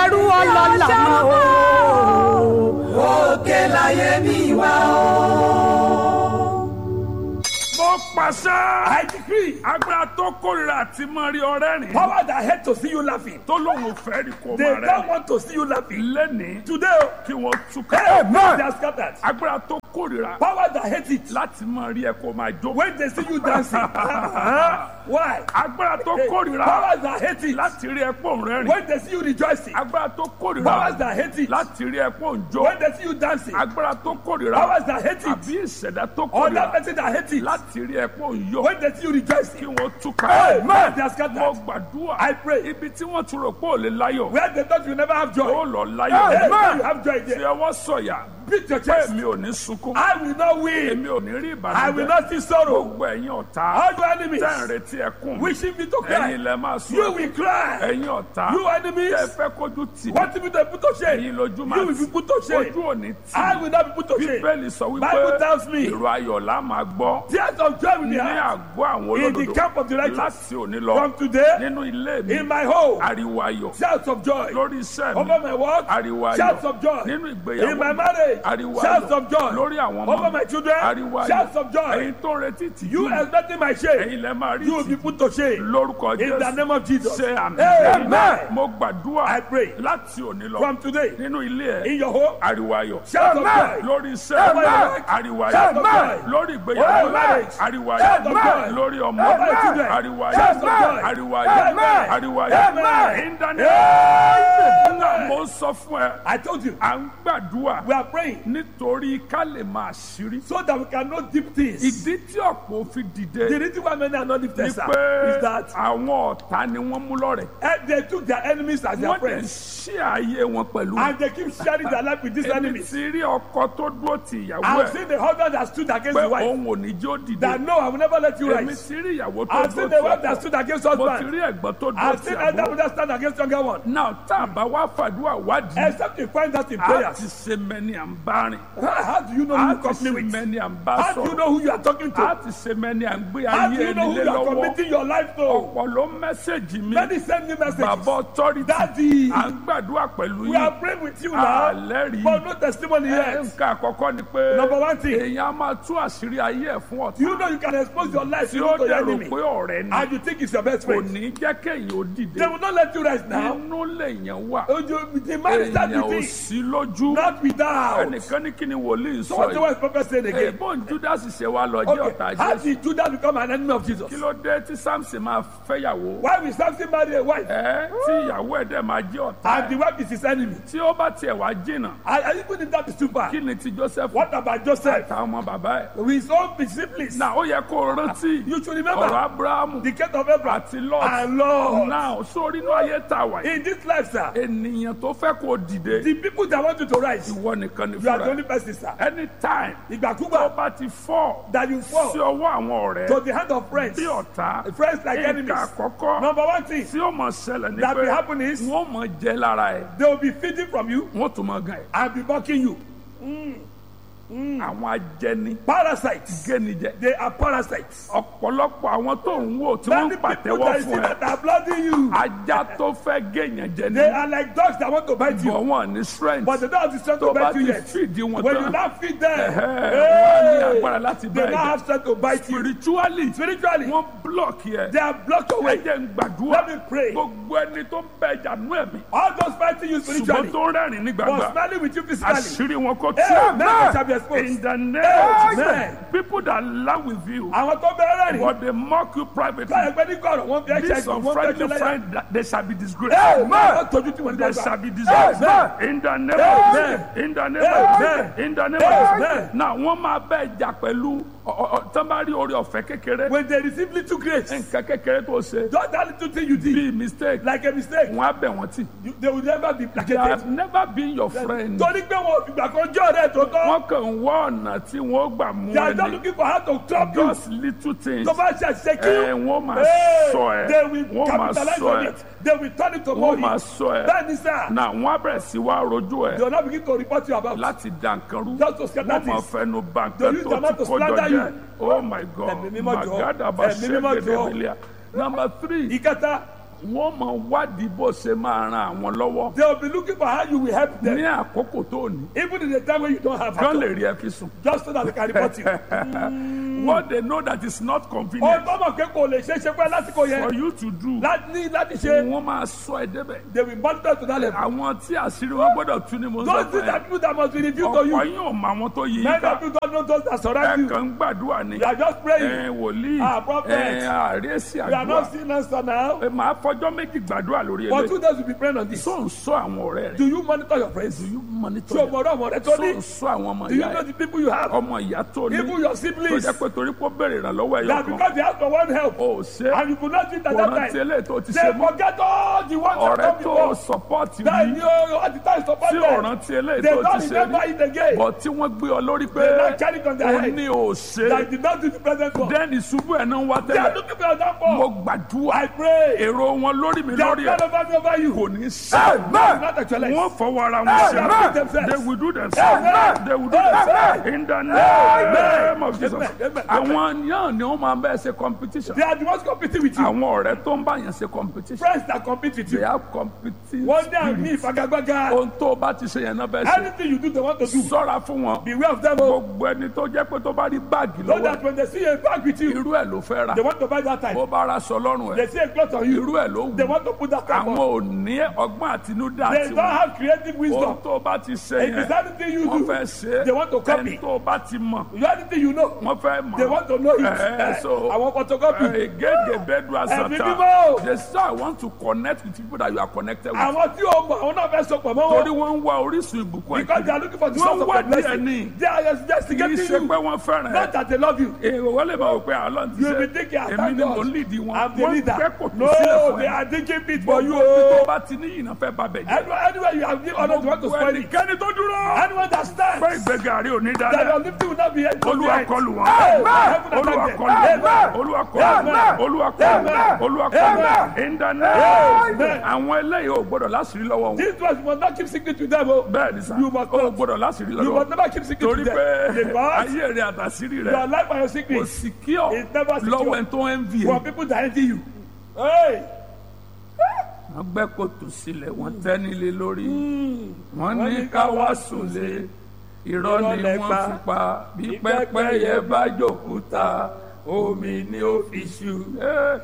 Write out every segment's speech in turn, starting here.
ẹrú ọlọ́lá mọ́ o. òkè láyé mi wá o. Mo pàṣẹ. I decree. Agbára tó kórìíra àti máa rí ọ̀rẹ́ rìn. Power that hate to see you laughing. Tó lóun ò fẹ́ rí kó They máa don't rẹ́. want to see you laughing. Lẹ́nìí Today, kí wọ́n túká. amen. They are scattered. Agbára tó kórìíra Power that hate it. láti máa rí ẹ kó máa jó. When they see you dancing. Why? Agbára tó kórìíra Powers that hate it. láti rí ẹ pọ̀ rẹ́rìn. When they see you rejoicing. Agbára tó Powers kórìíra that hate it. láti rí ẹ pọ̀ jó. When they see you dancing. Agbára tó kórìíra Powers that hate it. àbí ìṣẹ̀dá tó Other kórìíra person that hate it. láti rí ẹ pọ̀ yó. When they see you Kí rejoicing. wọ́n túká. Amen. They are Mo scattered. gbàdúrà. I pray. Ibi tí wọ́n ti rò pé ò lè láyọ̀. Where they thought you never have Ó joy. lọ Hey, láyọ̀. now you have joy Fi there. ọwọ́ sọ̀yà. Beat your Pé chest. mi ò ní sunkún. I will not win. Èmi ò ní rí I will ìbànújẹ́. not see sorrow. Gbogbo ẹ̀yin ọ̀tá. All your enemies Tẹ́ ń retí ẹkún. wishing me to Ẹ̀yin cry. lẹ máa sùn. You will cry. Ẹ̀yin ọ̀tá. You enemies Tẹ́ fẹ́ kójú tì. want me to put to shame. Ẹ̀yin lójú máa You will be put to shame. Ojú ò ní tì. I will not be put to shame. Bíbélì sọ wípé Bible tells me. ìró ayọ̀ la máa gbọ́ Tears of joy will be ní heard àgọ́ àwọn in the olódodo camp of the righteous. láti òní lọ From today, nínú ilé mi in my home, ariwo ayọ̀ shouts of joy. lórí iṣẹ́ Over mi my work, ariwo ayọ̀ shouts of joy. nínú In ìgbéyàwó my mi marriage, ariwo shouts of ayọ̀ joy. lórí àwọn Over ọmọ my mi children, ariwo shouts ayọ̀ of joy. ẹ̀yin tó ń retí tìjú You mi expecting my shame. ẹ̀yin lẹ máa rí You will be tìjú put to shame. lórúkọ In the Jésù name of Jesus. ṣe àmì Amen. mo gbàdúrà I pray. láti òní lọ From today, nínú ilé in ẹ̀ your home, ariwo ayọ̀ shouts of joy. lórí iṣẹ́ Amen. ariwo Shouts of ayọ̀ joy. lórí Over ìgbéyàwó marriage. ariwo Shouts of ayọ̀ joy. lórí ọmọ Over your children. ariwo Shouts of ayọ̀ joy. ariwo ayọ̀ Amen. ariwo ayọ̀ Amen. ìdáná mo sọ fún ẹ I told you, à ń gbàdúrà we are praying nítorí ká lè máa ṣírí so that we can know deep things. ìdí tí ọ̀pọ̀ fi dìde The reason why many are not lifted ni sir, pé is that àwọn ọ̀tá ni wọ́n mú lọ́rẹ̀ they took their enemies as their wọ́n dẹ̀ friends. ṣí ayé wọn pẹ̀lú And they keep sharing their life with these èmi enemies. ti rí ọkọ tó dúró ti ìyàwó I've ẹ̀ seen the husband that stood against pé the wife. òun ò ní jó dìde That no, I will never let you èmi rise. ti rí ìyàwó tó I've seen dúró the ti wife that ọkọ stood against mo ti husband. rí ẹ̀gbọ́n tó dúró I've ti seen elder àbúrò brother stand against younger one. náà tá a bá wá fàdúrà wádìí Except you find that in a ti prayers. ṣe mẹ́ni à ń bá rìn How do you know who a you ti company ṣe with? mẹ́ni à ń bá How do you sọ̀rọ̀ know who you are talking a to? ti ṣe mẹ́ni à ń gbé How do ayé you know ẹni who lé you are lọ́wọ́ committing your life to? ọ̀pọ̀ ló mẹ́sẹ̀gì mi Many send me messages. bàbá authority Daddy, à ń gbàdúrà pẹ̀lú we yín are praying with you now, àlẹ́rìí but no testimony yet. nǹkan àkọ́kọ́ ni pé Number one thing, èèyàn á máa tú àṣírí ayé ẹ̀ fún ọ̀tá you know you can expose your life tí to ó your dẹ̀rù enemy, pé ọ̀rẹ́ ni and you think it's your best kò friend. ní jẹ́ kéèyàn ó dìde They will not let you rest now. inú lèèyàn wà The man is that èèyàn ò with sí lójú not without. ẹnìkan ní kí ni wòlíì So sọ what's the yìí word prophet saying again? èèbọn Judas ṣe wá lọ jẹ́ ọ̀tá Okay. How Jésù did Judas become an enemy of Jesus? kí ló dé tí Samson máa fẹ́yàwó Why will Samson marry a wife tí ìyàwó ẹ̀ dẹ̀ máa jẹ́ ọ̀tá and the wife is his enemy? tí ó bá tiẹ̀ wá jìnnà And even if that is too far, kí ni ti Joseph what about Joseph? àtàwọn ọmọ bàbá ẹ̀ With his own disciples. náà ó yẹ kó o rántí You should ọ̀rọ̀ remember Abrahamu the case of Abraham àti Lot and Lord. náà sórí inú ayé tá a wà yìí In this life, sir, ènìyàn tó fẹ́ kó o dìde the people that want you to rise, ìwọ nìkan ni you are the fúnra only person, sir. anytime tó Ìgbàkúgbà bá ti fọ́ that you sí fall ọwọ́ àwọn ọ̀rẹ́ to the hand of friends, bí ọ̀tá friends like nǹkan enemies. àkọ́kọ́ Number one thing tí ó mọ̀ ṣẹlẹ̀ ní that will pé happen is wọ́n mọ̀ jẹ́ lára ẹ̀ they will be feeding from you wọ́n tún mọ̀ gan ẹ̀ and be mocking you. àwọn ajẹni Parasites. gẹ́nijẹ They are parasites. ọ̀pọ̀lọpọ̀ àwọn tó ń wò tí wọ́n Many ń people pàtẹ́wọ́ that you see fún ẹ that are blooding you, ajá tó fẹ́ gẹ̀yàn jẹ ní they are like dogs that want to bite bọ̀ you, wọ́n ní strength but they don't have the strength tó to bá bite you ti yet. fìdí wọn When you tán now feed them, wọ́n ní agbára láti they bá now ẹ̀jẹ̀ have strength to bite you. spiritually Spiritually, wọ́n block yẹ they are blocked away. ẹ̀jẹ̀ ń gbàdúrà Let me pray. gbogbo ẹni tó ń bẹ ẹ̀jà nú ẹ̀mí All those fighting you ṣùgbọ́n spiritually tó ń rẹ́rìn ní was gbàgbà smiling with you physically. àṣírí wọn kò tú Amen. Shall be exposed. in the name Amen. people that laugh with you Àwọn tó bẹ̀rẹ̀ rìn. but they mock you privately Báyọ̀ pé ní kọ̀rọ̀ wọ́n fi ẹ̀ṣẹ̀ this ìgbọ̀n wọ́n fi unfriendly ẹ̀ṣẹ̀ lẹ́yà. friend they shall be disgraced Wọ́n tọ́jú tí wọ́n they dẹ́gbà. shall be disgraced in the name of Amen. in the name of Amen. in the name of Amen. now wọ́n máa bẹ ẹ̀jà pẹ̀lú tán bá rí oore ọ̀fẹ́ kékeré When they receive little grace, nǹkan kékeré tó ṣe just that little thing you did, bí mistake like a mistake, wọ́n á bẹ̀ wọ́n tì they will never be they have placated. never been your friend Torí pé wọn ò fìgbà kan jọ́ rẹ̀ tó tọ́. wọ́n kàn ń wá ọ̀nà tí wọ́n gbà mú They are just ẹni looking for how to trap you. just little things Tó bá ṣe ṣe kí. wọ́n máa sọ ẹ̀ They will wọ́n máa capitalize sọ on ẹ̀ it. They will turn it to wọ́n money. máa sọ ẹ̀ Bẹ́ẹ̀ni sá. náà wọ́n á bẹ̀rẹ̀ sí wá rojú ẹ̀ They will not begin to report you about. láti dà nǹkan rú Just to scatter wọ́n máa things. fẹnu bà They nǹkan use tó their mouth ti to kójọ slander jẹ́ you. oh my god Ẹ̀mí mímọ́ jọ̀ọ́. magada bá Ẹ̀mí mímọ́ ṣẹ́gẹ̀dẹ̀ jọ̀ọ́. bílíà number 3 Ìkẹta, wọ́n máa wádìí bó ṣe máa ran àwọn lọ́wọ́ They will be looking for how you will help them. ní àkókò tó ní Even in the time when you don't have kán help. lè rí ẹ fi sùn. Just so that they can report you. What they know that is not convenient Ọgbọ́n mọ̀ pé kò lè ṣe é ṣe pé lásìkò yẹn. for you to do Láti ṣe. wọ́n máa sọ ẹ débẹ̀. They will monitor to that level. àwọn tí àṣírí wọn gbọ́dọ̀ tú ni mo Those sọ things fún that ẹ. people that must be revealed to ọ̀pọ̀ you. yín ò mọ àwọn tó yí Many ká. of you don't know those that ẹ surround you. kàn ń gbàdúrà ni. You are just praying. wòlíì prophet. àríyèsí You are not àdúrà. seeing answer now. màá fọjọ́ méjì gbàdúrà lórí For eléyìí. 2 days we be praying on this. sọ ń sọ àwọn ọ̀rẹ́ Do rẹ̀. you monitor your friends? do you monitor Ṣé o them? mọ̀ ọmọ rẹ tó sọ ń ní? sọ àwọn ọmọ Do you ìyá know ẹ̀. the people you have? ọmọ ìyá tó ní. Even your tó siblings. jẹ́ pé torí pé ó béèrè ìrànlọ́wọ́ ẹ̀yọ That kan. because they ask for one help. o ṣe And you could not do it at kò that rántí time. eléyìí tó ti They ṣe mọ́. forget all the ones that ọ̀rẹ́ come tó before. support That mi you at the time support tí ò them. rántí eléyìí They tó don't ti ṣe remember rí. it again. bọ̀ tí wọ́n gbé ọ lórí pé They not carry it on their ó head. ní o ṣe. That did not do the present work. dẹ́ni ṣubú ẹ̀ náà ń wá They are tẹ́lẹ̀. looking for example. mo gbàdúrà I pray. èrò wọn lórí mi They are lórí ẹ̀ not over you. kò ní ṣe. Not actually. wọ́n fọwọ́ ara wọn They ṣe. will do themselves. they will do themselves. Amen. they will do Amen. themselves. in the name of Jesus. Amen. àwọn yàn ni wọ́n máa bẹ́ẹ̀ ṣe competition. They are the ones competing with you. àwọn ọ̀rẹ́ tó ń bá yàn ṣe competition. Friends that compete with they you. have competition. One day I meet Fagagbaga. ohun tó o bá ti ṣe yẹn náà bẹ́ẹ̀ ṣe. Anything you do, they want to do. sọ́ra fún wọn. Beware of them. Oh. gbogbo ẹni tó jẹ́ pé tó bá rí báàgì So lọ́wọ́ that when they see a bag with you, irú ẹ̀ ló fẹ́ ra. they want to buy that time. bó bá ra aṣọ lọ́rùn They ẹ̀ see a cloth on you, irú ẹ̀ ló they wù. want to put that time àwọn on. ò ní ọgbọ́n àtinúdá They tiwọn. don't have creative ohun wisdom. tó bá ti ṣe If yẹn it's anything you wọ́n do, fẹ́ ṣe they want to copy. ẹni tó bá ti mọ̀ You anything you know, wọ́n fẹ́ mọ̀. they want to know So, it. I want photocopy. gẹ́gẹ́ bẹ́ẹ̀dù Ẹ̀mí àṣàtà mímọ́. they say I want to connect with people that you are connected with. Àwọn tí o mọ̀, àwọn náà fẹ́ sọpọ̀ mọ́ torí wọn. wọ́n ń wá orísun ìbùkún Because they are looking for the wọ́n source of wá the díẹ̀ blessing. ní. They are kì í investigating ṣe pé you. wọ́n fẹ́ràn ẹ̀. Not that they love you. èrò wọ́n lè máa wò pé àlọ́ ti You ṣe be thinking, I èmi thank ni mo God. ń lead wọn. I'm the wọ́n leader. fẹ́ kò tó sílẹ̀ No, fún they ẹ. are digging pit for you. gbogbo tó Oh. bá ti ní ìyìnà fẹ́ ba bẹ̀ jẹ́. Anywhere you have given honor, they want to spoil it. ẹnikẹ́ni tó dúró. Anyone that stands, pé ìgbéga rí òní that dáadáa. your lifting will not be held. Olúwa kọlù wọn. Amen. Olúwa kọlù wọn. Amen. Olúwa kọlù wọn. Amen. Olúwa kọlù wọn. Amen. Olúwa kọlù wọn. Amen. In the name. Amen. àwọn eléyìí ò gbọdọ̀ láṣìírí lọ́wọ́ wọn. This was, you must not keep secret with them. Oh. bẹ́ẹ̀ ni sá You must ò not. gbọdọ̀ láṣìírí You lọ́wọ́ must wọn. never keep secret torí with them. pé Because ayé rẹ̀ àtàṣírí your rẹ̀ life and your kò secret secure is never lọ́wọ́ secure ẹni tó ń vi for ẹ̀. people that envy you. Hey. wọ́n gbẹ́ kòtò sílẹ̀ wọ́n tẹ́ nílé lórí. wọ́n ní ká wá sùnlé irọ́ ni wọ́n fi pa bí pẹ́pẹ́yẹ bá jòkúta omi ni ó fi ṣu.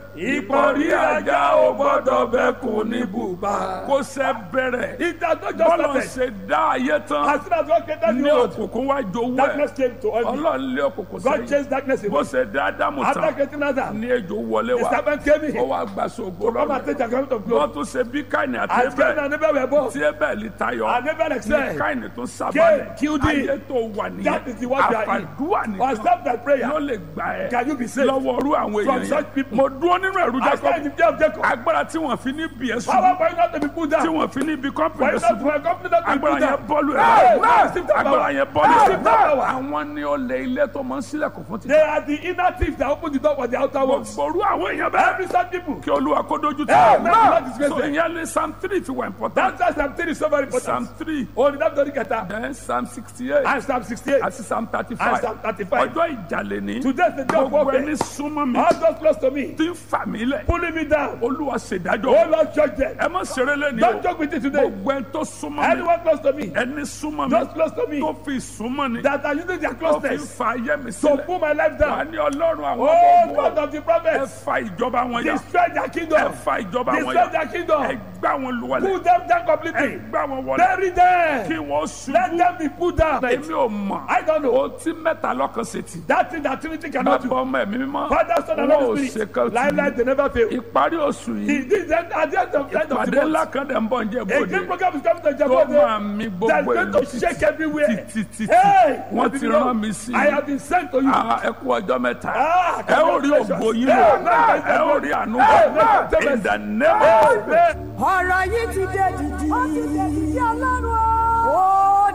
ìpọ̀rí ajá ò gbọ́dọ̀ bẹ́kùn ní bùbá. kó ṣe bẹ̀rẹ̀ It has not just bọ́lọ̀ started. ṣe dá ayé tán As soon as God created ní the world, òkùnkùn wá jowó darkness ẹ̀. came to envy. ọlọ́run lé òkùnkùn God sẹ́yìn chased darkness bó away. ṣe dá ádámù After tán creating Adam, ní ejò wọlé the wá serpent came ó in wá gba ṣògo to come and lọ́rùn take the garment of wọ́n glory. tún ṣe bí káìní àti As Cain ẹbẹ̀ and Abel were born, tí ẹbẹ̀ tayọ and Abel ní excelled. káìní tó Cain sábàlẹ̀ killed him. ayé tó wà nìyẹn That is the word you are in. àfàdúrà Or nìkan stop that prayer. ló lè gbà Can you ẹ́ be saved lọ́wọ́ orú àwọn from èèyàn such yẹn people? mo dúró nínú ẹ̀rù I stand in Jacob the day of Jacob. agbára tí wọ́n fi ní bí ẹ̀sùn Power for you not to be put tí down. wọ́n fi ní bí For kọ́mpìnì you not ẹ̀sùn to a company not to be agbára put yẹn down. bọ́ọ̀lù Hey, ẹ̀ receive that agbára power. yẹn bọ́ọ̀lù Receive that ẹ̀ power. àwọn ni olè ilé tó máa ń sílẹ̀kùn fún ti They are the inner thieves that open the door for the outer ones. gbogbo orú àwọn èèyàn bẹ́ẹ̀ Every such people. kí olúwa kó dojú tì Hey, wọ́n. man, God disgrace so them. ìyẹn lé psalm 3 fi wà important That's why Psalm 3 is so very psalm important. 3 Oh, the David Keta. then psalm 68 And Psalm 68. àti psalm And 35 Psalm 35. ọjọ́ ìjàlè ní Today is the day of gbogbo warfare. ẹni súnmọ́ mi All those close to me, tí ń fà mí lẹ̀ pulling me down. olúwa Oh ṣèdájọ́ Lord, judge them. ẹ má ṣeré lẹ́ni Don't o joke with it today. gbogbo ẹni tó súnmọ́ mi Anyone close to me, ẹni súnmọ́ mi those close to me, tó fi súnmọ́ ni that are using their tó fi closeness fa ayé mi to sílẹ̀ pull my life wà down. ní ọlọ́run àwọn Oh, ọmọ God ogun of the ẹ prophets, fa ìjọba wọn yà destroy their ẹ kingdom. fa ìjọba wọn Destroy yà their kingdom. ẹ gbá wọn lùwàlẹ̀ Pull them down ẹ completely. gbá wọn wọlé Bury kí them. wọ́n Let ṣubú them be put down. èmi ò mọ̀ I don't know. ohun tí mẹ́ta lọ́kàn ṣe tì That thing that Trinity cannot bàbá do. ọmọ ẹ̀mí mímọ́ Father, Son, and wọn ò Holy ṣe Spirit. kan tì Lifeline, they never fail. ìparí oṣù yìí This is at the end of the ìpàdé ńlá month. kan dẹ̀ ń bọ̀ ń jẹ́ A bòde great program is coming to tó máa Jabode. mi That's gbogbo going ìlú to shake everywhere. títí Hey, wọ́n ti rán mi sí I have been sent to you. ẹ kú ọjọ́ mẹ́ta Ah, ẹ ó rí ògo yín lò ẹ ó rí àánú gbà in the name of Amen. ọ̀rọ̀ yìí ti dé dìdì. ó ti dé dìdì ọlọ́run.